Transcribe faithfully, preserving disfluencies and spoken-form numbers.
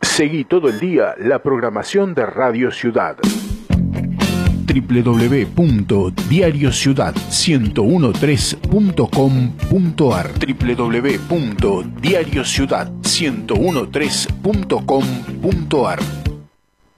Seguí todo el día la programación de Radio Ciudad. doble u doble u doble u punto diario ciudad ciento trece punto com punto a r doble u doble u doble u punto diario ciudad ciento trece punto com punto a r